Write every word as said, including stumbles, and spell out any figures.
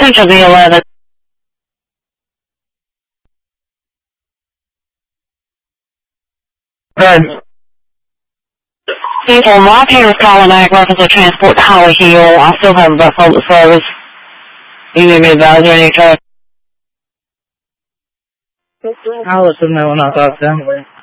Central B eleven. Good. People, my parents calling back reference to transport to Holly Hill. I still have bus public service. You need me to advise you any truck? I'll let them know when I talk to them.